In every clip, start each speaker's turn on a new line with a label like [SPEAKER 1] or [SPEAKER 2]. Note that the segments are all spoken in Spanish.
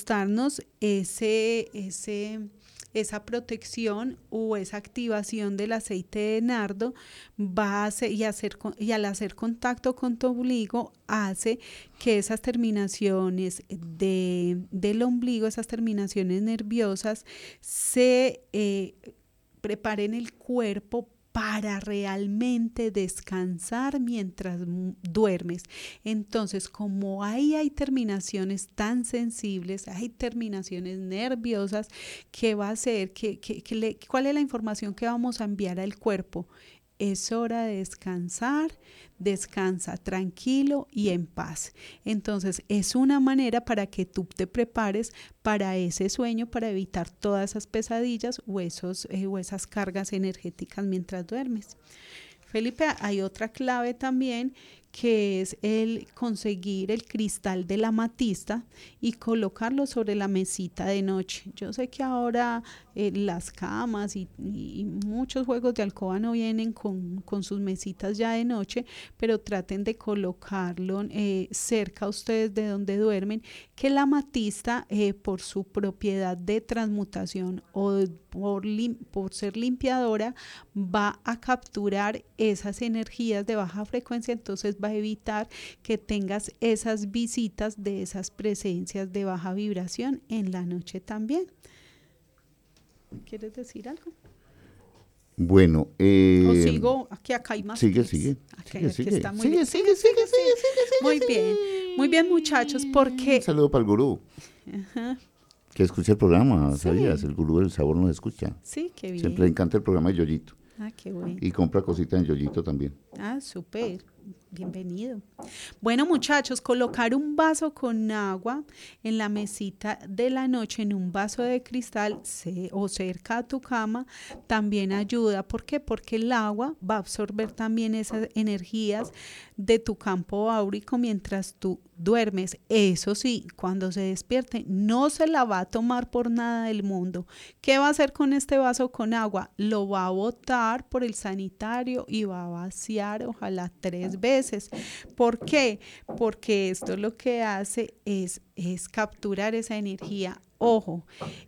[SPEAKER 1] prestarnos esa protección o esa activación del aceite de nardo va a hacer, y al hacer contacto con tu ombligo hace que esas terminaciones del ombligo, esas terminaciones nerviosas se preparen el cuerpo para realmente descansar mientras duermes. Entonces, como ahí hay terminaciones tan sensibles, hay terminaciones nerviosas, ¿qué va a hacer? ¿Cuál es la información que vamos a enviar al cuerpo? Es hora de descansar, descansa tranquilo y en paz. Entonces, es una manera para que tú te prepares para ese sueño, para evitar todas esas pesadillas o esas cargas energéticas mientras duermes. Felipe, hay otra clave también, que es el conseguir el cristal de la amatista y colocarlo sobre la mesita de noche. Yo sé que ahora las camas y muchos juegos de alcoba no vienen con sus mesitas ya de noche, pero traten de colocarlo cerca a ustedes de donde duermen, que la amatista por su propiedad de transmutación o por ser limpiadora va a capturar esas energías de baja frecuencia, entonces va a evitar que tengas esas visitas de esas presencias de baja vibración en la noche también. ¿Quieres decir algo?
[SPEAKER 2] Bueno,
[SPEAKER 1] o sigo, acá hay más
[SPEAKER 2] sigue.
[SPEAKER 1] Está muy bien. Sigue. Muy bien, muchachos, porque
[SPEAKER 2] un saludo para el gurú.
[SPEAKER 1] Ajá.
[SPEAKER 2] Que escucha el programa,
[SPEAKER 1] Sí.
[SPEAKER 2] ¿sabías? El gurú del sabor nos escucha.
[SPEAKER 1] Sí, qué bien.
[SPEAKER 2] Siempre le encanta el programa de Yoyito.
[SPEAKER 1] Qué bueno.
[SPEAKER 2] Y compra cositas en Yoyito también.
[SPEAKER 1] Súper. Bienvenido. Bueno, muchachos, colocar un vaso con agua en la mesita de la noche, en un vaso de cristal o cerca a tu cama, también ayuda. ¿Por qué? Porque el agua va a absorber también esas energías de tu campo áurico mientras tú duermes. Eso sí, cuando se despierte, no se la va a tomar por nada del mundo. ¿Qué va a hacer con este vaso con agua? Lo va a botar por el sanitario y va a vaciar, ojalá 3 veces. ¿Por qué? Porque esto lo que hace es capturar esa energía. Ojo,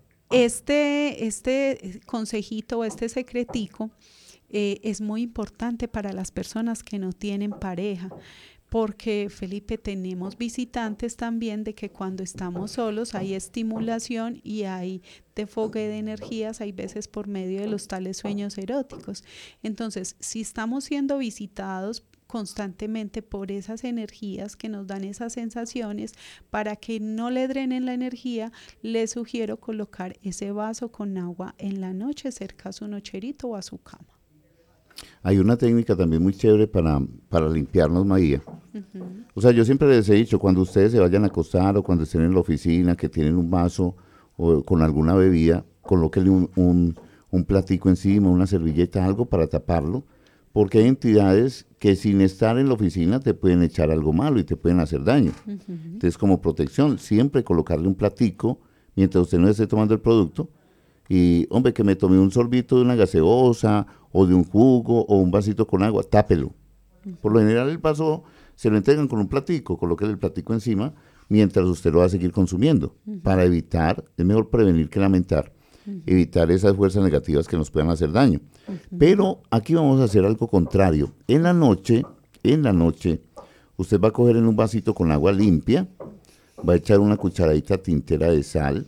[SPEAKER 1] este consejito o este secretico es muy importante para las personas que no tienen pareja. Porque, Felipe, tenemos visitantes también de que cuando estamos solos hay estimulación y hay desfogue de energías, hay veces por medio de los tales sueños eróticos. Entonces, si estamos siendo visitados constantemente por esas energías que nos dan esas sensaciones, para que no le drenen la energía, les sugiero colocar ese vaso con agua en la noche cerca a su nocherito o a su cama.
[SPEAKER 2] Hay una técnica también muy chévere para limpiarnos, María. O sea, yo siempre les he dicho, cuando ustedes se vayan a acostar o cuando estén en la oficina, que tienen un vaso o con alguna bebida, colóquenle un platico encima, una servilleta, algo para taparlo, porque hay entidades que sin estar en la oficina te pueden echar algo malo y te pueden hacer daño. Entonces, como protección, siempre colocarle un platico mientras usted no esté tomando el producto. Y, hombre, que me tomé un sorbito de una gaseosa o de un jugo o un vasito con agua, tápelo. Por lo general el vaso se lo entregan con un platico, colóquele el platico encima mientras usted lo va a seguir consumiendo, para evitar, es mejor prevenir que lamentar, evitar esas fuerzas negativas que nos puedan hacer daño. Pero aquí vamos a hacer algo contrario. En la noche, usted va a coger en un vasito con agua limpia, va a echar una cucharadita tintera de sal,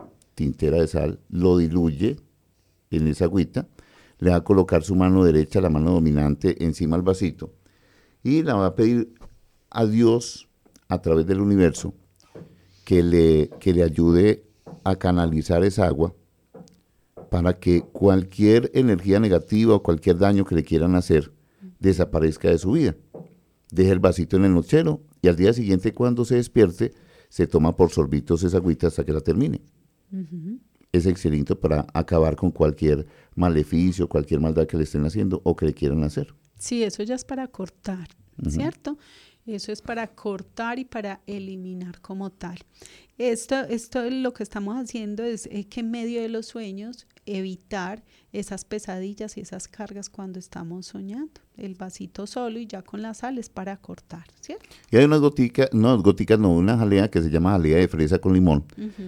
[SPEAKER 2] lo diluye en esa agüita, le va a colocar su mano derecha, la mano dominante, encima del vasito y la va a pedir a Dios a través del universo que le ayude a canalizar esa agua para que cualquier energía negativa o cualquier daño que le quieran hacer desaparezca de su vida. Deje el vasito en el nochero y al día siguiente, cuando se despierte, se toma por sorbitos esa agüita hasta que la termine. Es excelente para acabar con cualquier maleficio, cualquier maldad que le estén haciendo o que le quieran hacer.
[SPEAKER 1] Sí, eso ya es para cortar, ¿cierto? Eso es para cortar y para eliminar como tal. Esto lo que estamos haciendo es que en medio de los sueños evitar esas pesadillas y esas cargas cuando estamos soñando. El vasito solo y ya con la sal es para cortar, ¿cierto?
[SPEAKER 2] Y hay una jalea que se llama jalea de fresa con limón,